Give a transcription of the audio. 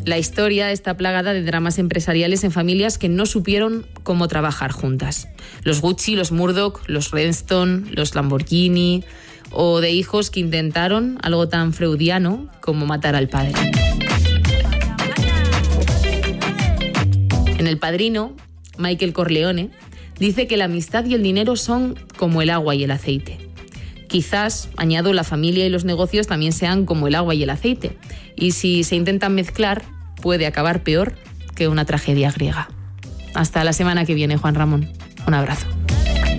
La historia está plagada de dramas empresariales en familias que no supieron cómo trabajar juntas. Los Gucci, los Murdoch, los Redstone, los Lamborghini, o de hijos que intentaron algo tan freudiano como matar al padre. En El Padrino, Michael Corleone dice que la amistad y el dinero son como el agua y el aceite. Quizás, añado, la familia y los negocios también sean como el agua y el aceite. Y si se intentan mezclar, puede acabar peor que una tragedia griega. Hasta la semana que viene, Juan Ramón. Un abrazo.